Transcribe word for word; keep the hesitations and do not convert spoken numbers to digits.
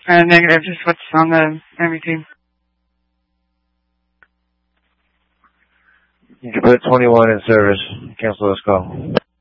Uh, negative, just what's on the everything. You can put twenty-one in service. Cancel this call.